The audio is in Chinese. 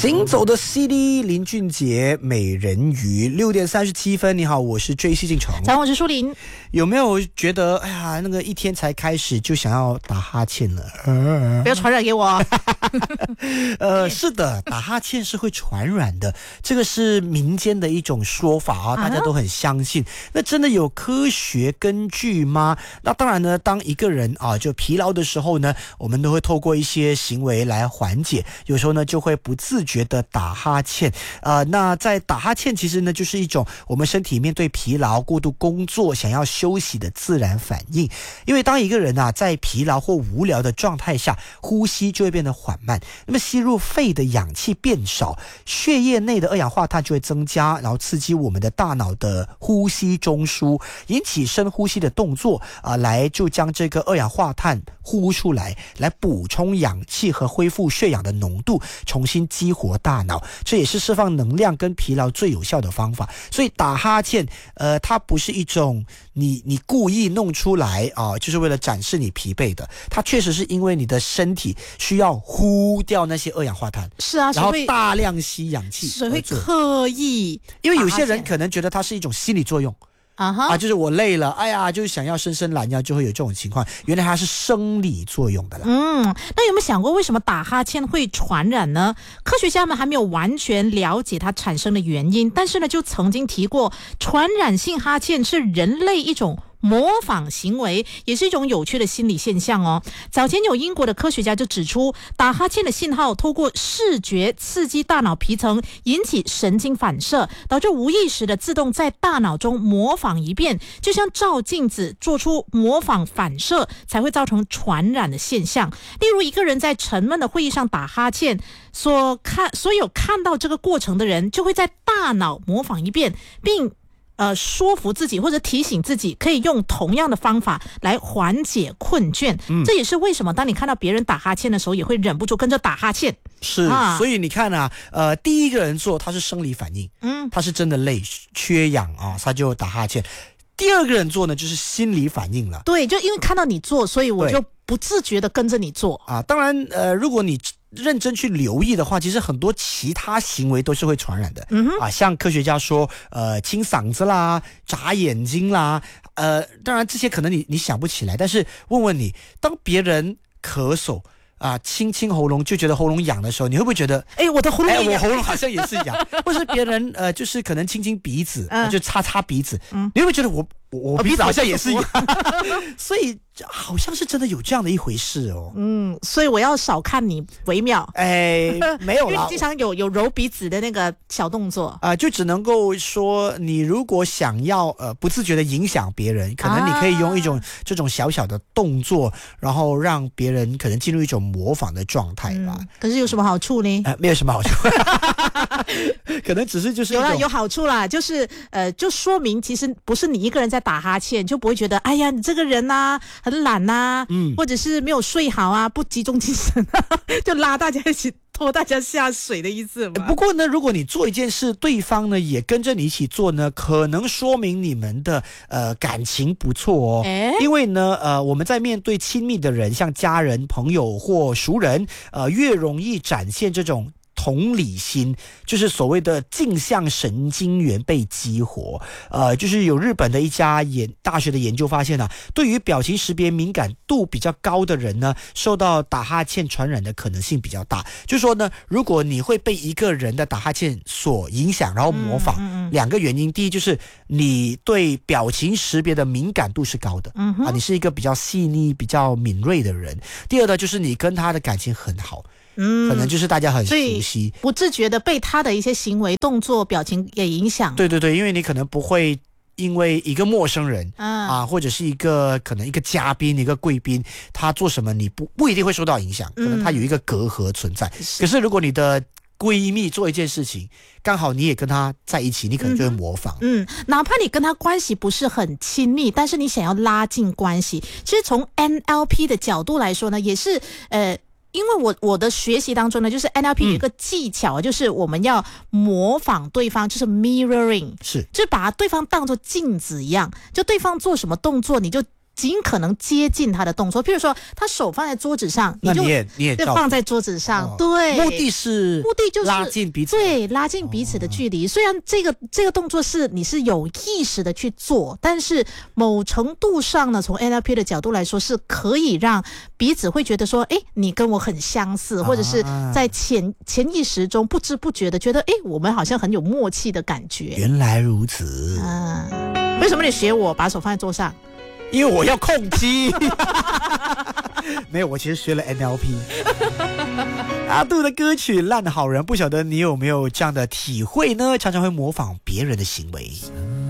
行走的 CD 林俊杰美人鱼6:37，你好，我是JC进城。 早上我是舒林。 有没有觉得哎呀，那个一天才开始就想要打哈欠了？ 不要传染给我。 是的，打哈欠是会传染的，这个是民间的一种说法啊，大家都很相信。那真的有科学根据吗？那当然呢，当一个人啊就疲劳的时候呢，我们都会透过一些行为来缓解，有时候呢就会不自觉的打哈欠。那在打哈欠其实呢就是一种我们身体面对疲劳、过度工作想要休息的自然反应。因为当一个人啊在疲劳或无聊的状态下，呼吸就会变得缓慢，那么吸入肺的氧气变少，血液内的二氧化碳就会增加，然后刺激我们的大脑的呼吸中枢，引起深呼吸的动作来就将这个二氧化碳呼出来，来补充氧气和恢复血氧的浓度，重新激活大脑，这也是释放能量跟疲劳最有效的方法。所以打哈欠它不是一种你故意弄出来就是为了展示你疲惫的，它确实是因为你的身体需要呼掉那些二氧化碳， 是啊， 然后大量吸氧气， 谁会刻意？ 因为有些人可能觉得它是一种心理作用就是我累了，哎呀，就是想要伸伸懒腰，就会有这种情况。原来它是生理作用的啦。 那有没有想过为什么打哈欠会传染呢？科学家们还没有完全了解它产生的原因，但是呢，就曾经提过，传染性哈欠是人类一种模仿行为，也是一种有趣的心理现象哦。早前有英国的科学家就指出，打哈欠的信号透过视觉刺激大脑皮层，引起神经反射，导致无意识的自动在大脑中模仿一遍，就像照镜子做出模仿反射，才会造成传染的现象。例如一个人在沉闷的会议上打哈欠，所有看到这个过程的人就会在大脑模仿一遍，并说服自己或者提醒自己可以用同样的方法来缓解困倦。这也是为什么当你看到别人打哈欠的时候也会忍不住跟着打哈欠。 是所以你看第一个人做他是生理反应，他是真的累缺氧他就打哈欠。第二个人做呢就是心理反应了， 对，就因为看到你做，所以我就不自觉的跟着你做当然如果你认真去留意的话，其实很多其他行为都是会传染的。像科学家说清嗓子啦，眨眼睛啦，当然这些可能你想不起来，但是问问你，当别人咳嗽清清喉咙就觉得喉咙痒的时候，你会不会觉得我的喉咙我喉咙好像也是痒或是别人就是可能清清鼻子就擦擦鼻子，你会不会觉得我鼻子好像也是痒所以好像是真的有这样的一回事哦。 所以我要少看你为妙。 没有啦， 因为你经常有揉鼻子的那个小动作就只能够说你如果想要不自觉的影响别人，可能你可以用一种这种小小的动作，然后让别人可能进入一种模仿的状态吧。 可是有什么好处呢？ 没有什么好处可能只是就是有好处啦，就是就说明其实不是你一个人在打哈欠，就不会觉得哎呀你这个人很懒或者是没有睡好不集中精神就拉大家一起拖大家下水的意思嘛。 不过呢，如果你做一件事，对方呢也跟着你一起做呢，可能说明你们的感情不错因为呢我们在面对亲密的人，像家人、朋友或熟人越容易展现这种同理心，就是所谓的镜像神经元被激活。就是有日本的一家大学的研究发现对于表情识别敏感度比较高的人呢，受到打哈欠传染的可能性比较大。就是说呢，如果你会被一个人的打哈欠所影响，然后模仿，两个原因，第一就是你对表情识别的敏感度是高的，你是一个比较细腻、比较敏锐的人。第二呢，就是你跟他的感情很好。可能就是大家很熟悉， 不自觉的被他的一些行为、动作、表情给影响。 对，因为你可能不会因为一个陌生人或者是可能一个嘉宾、一个贵宾，他做什么你不一定会受到影响，可能他有一个隔阂存在。可是如果你的闺蜜做一件事情，刚好你也跟她在一起，你可能就会模仿。 哪怕你跟她关系不是很亲密，但是你想要拉近关系，其实从 NLP 的角度来说呢，也是因为我的学习当中呢，就是 NLP 有一个技巧就是我们要模仿对方，就是 mirroring， 是， 就把对方当作镜子一样，就对方做什么动作，你就尽可能接近他的动作，譬如说他手放在桌子上， 那你也就放在桌子上，对， 目的就是拉近彼此， 对，拉近彼此的距离。虽然这个动作你是有意识的去做，但是某程度上呢，从 NLP 的角度来说，是可以让彼此会觉得说，你跟我很相似，或者是在潜意识中不知不觉的觉得，我们好像很有默契的感觉。 原来如此。 为什么你学我把手放在桌上？ 因为我要控机。没有，我其实学了 NLP。阿杜的歌曲《烂好人》，不晓得你有没有这样的体会呢？常常会模仿别人的行为。